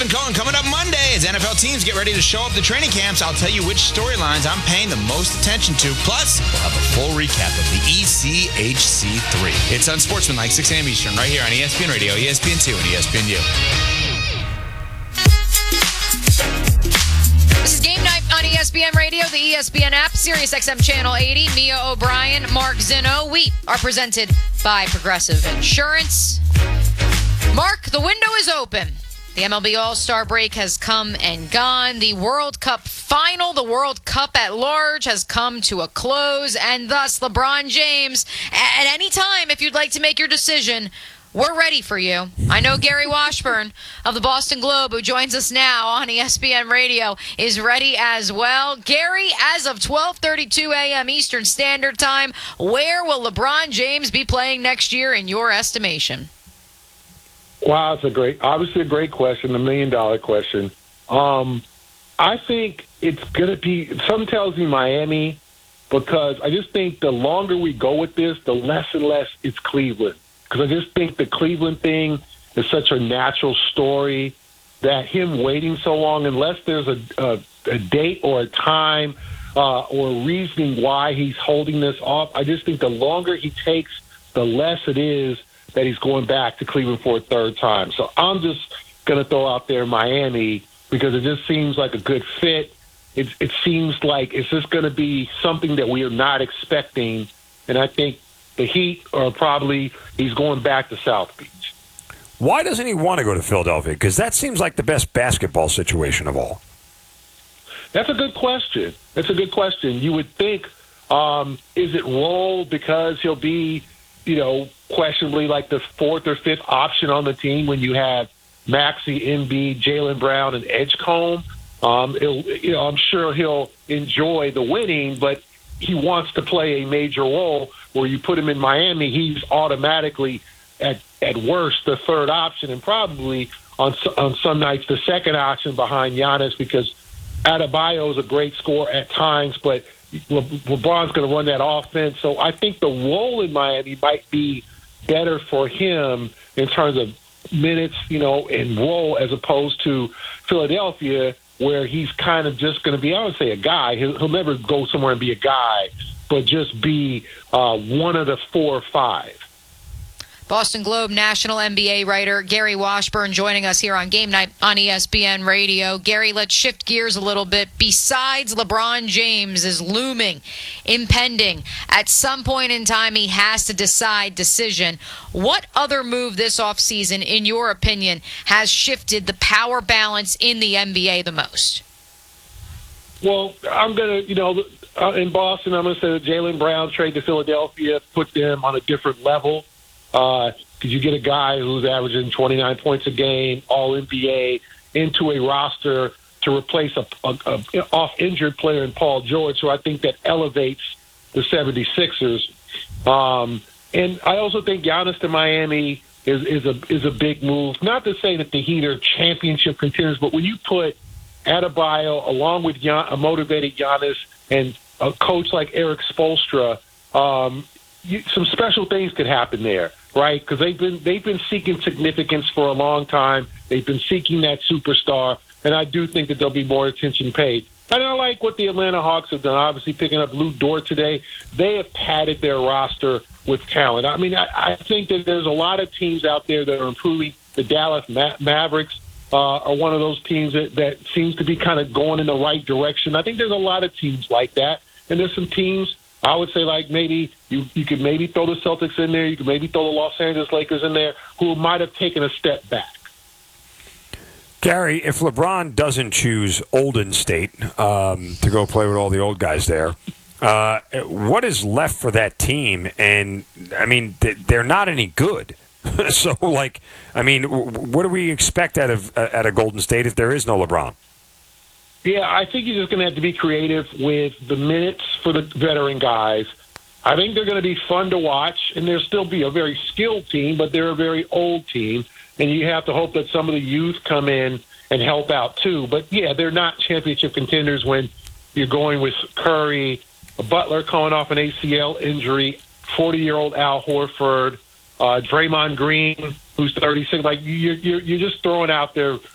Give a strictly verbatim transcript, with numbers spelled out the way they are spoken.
Kevin Cohen coming up Monday as N F L teams get ready to show up to training camps. I'll tell you which storylines I'm paying the most attention to. Plus, we'll have a full recap of the E C H C three. It's Unsportsmanlike, six a.m. Eastern, right here on E S P N Radio, E S P N two, and E S P N U. This is Game Night on E S P N Radio, the E S P N app, Sirius X M Channel eighty. Mia O'Brien, Mark Zinno. We are presented by Progressive Insurance. Mark, the window is open. The M L B All-Star break has come and gone. The World Cup final, the World Cup at large, has come to a close. And thus, LeBron James, at any time, if you'd like to make your decision, we're ready for you. I know Gary Washburn of the Boston Globe, who joins us now on E S P N Radio, is ready as well. Gary, as of twelve thirty-two a.m. Eastern Standard Time, where will LeBron James be playing next year in your estimation? Wow, it's a great, obviously a great question, a million-dollar question. Um, I think it's going to be, something tells me Miami, because I just think the longer we go with this, the less and less it's Cleveland. Because I just think the Cleveland thing is such a natural story that him waiting so long, unless there's a, a, a date or a time uh, or reasoning why he's holding this off, I just think the longer he takes, the less it is that he's going back to Cleveland for a third time. So I'm just going to throw out there Miami because it just seems like a good fit. It, it seems like it's just going to be something that we are not expecting, and I think the Heat are probably, he's going back to South Beach. Why doesn't he want to go to Philadelphia? Because that seems like the best basketball situation of all. That's a good question. That's a good question. You would think, um, is it role because he'll be, you know, questionably like the fourth or fifth option on the team when you have Maxey, Embiid, Jaylen Brown, and Edgecombe. Um, it'll, you know, I'm sure he'll enjoy the winning, but he wants to play a major role. Where you put him in Miami, he's automatically at at worst the third option, and probably on on some nights the second option behind Giannis, because Adebayo is a great scorer at times, but Le- LeBron's going to run that offense. So I think the role in Miami might be better for him in terms of minutes, you know, and role, as opposed to Philadelphia, where he's kind of just going to be, I would say, a guy. He'll, he'll never go somewhere and be a guy, but just be uh, one of the four or five. Boston Globe national N B A writer Gary Washburn joining us here on Game Night on E S P N Radio. Gary, let's shift gears a little bit. Besides LeBron James is looming, impending, at some point in time he has to decide decision. What other move this offseason, in your opinion, has shifted the power balance in the N B A the most? Well, I'm going to, you know, uh, in Boston, I'm going to say that Jaylen Brown trade to Philadelphia put them on a different level. Because uh, you get a guy who's averaging twenty-nine points a game, all N B A, into a roster to replace a, a, a off-injured player in Paul George, so I think that elevates the seventy-sixers. Um, and I also think Giannis to Miami is, is a is a big move. Not to say that the Heat are championship contenders, but when you put Adebayo along with Gian, a motivated Giannis and a coach like Eric Spoelstra, um, you, some special things could happen there. Right, because they've been they've been seeking significance for a long time. They've been seeking that superstar, and I do think that there'll be more attention paid. And I like what the Atlanta Hawks have done. Obviously, picking up Lou Dort today, they have padded their roster with talent. I mean, I, I think that there's a lot of teams out there that are improving. The Dallas Ma- Mavericks uh, are one of those teams that, that seems to be kind of going in the right direction. I think there's a lot of teams like that, and there's some teams. I would say, like, maybe you, you could maybe throw the Celtics in there. You could maybe throw the Los Angeles Lakers in there, who might have taken a step back. Gary, if LeBron doesn't choose Olden State um, to go play with all the old guys there, uh, what is left for that team? And, I mean, they're not any good. So, like, I mean, what do we expect out of uh, out of Golden State if there is no LeBron? Yeah, I think you're just going to have to be creative with the minutes for the veteran guys. I think they're going to be fun to watch, and they'll still be a very skilled team, but they're a very old team, and you have to hope that some of the youth come in and help out too. But, yeah, they're not championship contenders when you're going with Curry, Butler coming off an A C L injury, forty-year-old Al Horford, uh, Draymond Green, who's thirty-six. Like, you're, you're, you're just throwing out there